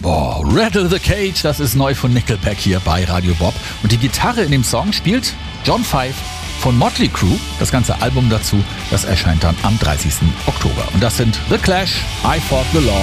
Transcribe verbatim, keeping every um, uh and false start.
Boah, Rattle the Cage, das ist neu von Nickelback hier bei Radio Bob. Und die Gitarre in dem Song spielt John Five von Motley Crue. Das ganze Album dazu, das erscheint dann am dreißigsten Oktober. Und das sind The Clash, I Fought the Law